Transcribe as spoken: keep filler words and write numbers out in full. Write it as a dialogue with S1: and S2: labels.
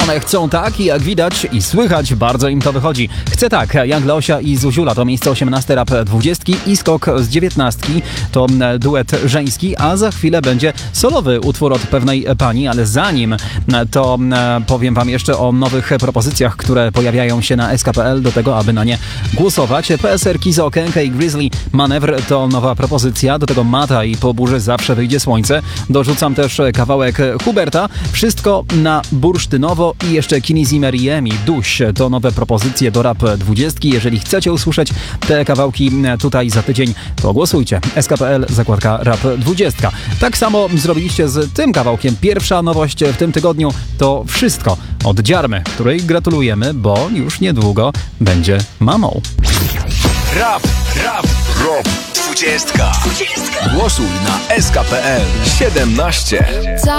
S1: One chcą tak i jak widać i słychać, bardzo im to wychodzi. Chcę tak, Young Leosia i Zuziula to miejsce osiemnaste rap dwudziestki i skok z dziewiętnastki to duet żeński, a za chwilę będzie solowy utwór od pewnej pani, ale zanim to powiem wam jeszcze o nowych propozycjach, które pojawiają się na S K P L do tego, aby na nie głosować. P S R Kizo, Okenka i Grizzly Manewr to nowa propozycja, do tego Mata i po burzy zawsze wyjdzie słońce. Dorzucam też kawałek Huberta, wszystko na bursztynowo i jeszcze Kini Zimmer i Emi, Duś to nowe propozycje do rap dwudziestki. Jeżeli chcecie usłyszeć te kawałki tutaj za tydzień, to głosujcie. S K P L, zakładka rap dwudziestka. Tak samo zrobiliście z tym kawałkiem. Pierwsza nowość w tym tygodniu to Wszystko od Dziarmy, której gratulujemy, bo już niedługo będzie mamą.
S2: Rap, rap, rap dwudziestka. Głosuj na S K P L siedemnaście.